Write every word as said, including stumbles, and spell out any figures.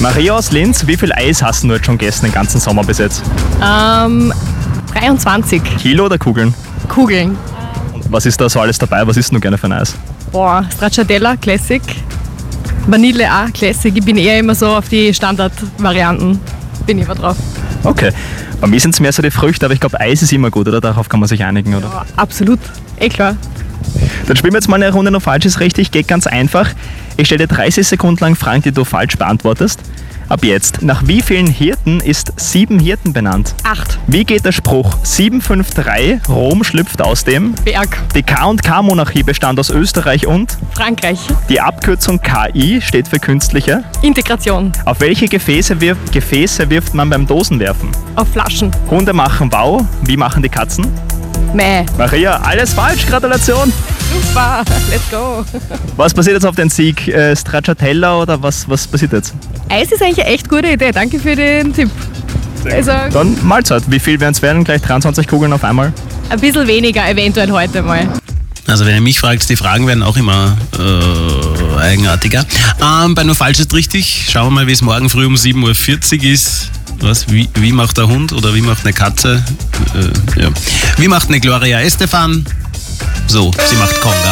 Maria aus Linz, wie viel Eis hast du jetzt schon gegessen den ganzen Sommer bis jetzt? Ähm, dreiundzwanzig Kilo oder Kugeln? Kugeln. Und was ist da so alles dabei? Was isst du gerne für ein Eis? Boah, Stracciatella, Classic. Vanille auch, Classic. Ich bin eher immer so auf die Standardvarianten. Bin ich immer drauf. Okay. Bei mir sind es mehr so die Früchte, aber ich glaube, Eis ist immer gut, oder? Darauf kann man sich einigen, oder? Ja, absolut. Eh klar. Dann spielen wir jetzt mal eine Runde noch falsch ist richtig. Geht ganz einfach. Ich stelle dir dreißig Sekunden lang Fragen, die du falsch beantwortest. Ab jetzt. Nach wie vielen Hirten ist sieben Hirten benannt? Acht. Wie geht der Spruch sieben fünf drei, Rom schlüpft aus dem? Berg. Die K und K-Monarchie bestand aus Österreich und? Frankreich. Die Abkürzung K I steht für künstliche. Integration. Auf welche Gefäße, wirf, Gefäße wirft man beim Dosenwerfen? Auf Flaschen. Hunde machen Wow. Wie machen die Katzen? Mäh. Maria, alles falsch. Gratulation. Super. Let's go. Was passiert jetzt auf den Sieg? Äh, Stracciatella oder was, was passiert jetzt? Eis ist eigentlich eine echt gute Idee. Danke für den Tipp. Also Dann Mahlzeit. Wie viel werden es werden? Gleich dreiundzwanzig Kugeln auf einmal? ein bisschen weniger eventuell heute mal. Also wenn ihr mich fragt, die Fragen werden auch immer äh, eigenartiger. Ähm, bei nur falsch ist richtig. Schauen wir mal, wie es morgen früh um sieben Uhr vierzig ist. Was? Wie, wie macht der Hund oder wie macht eine Katze? Äh, ja. Wie macht eine Gloria Estefan? So, sie macht Conga.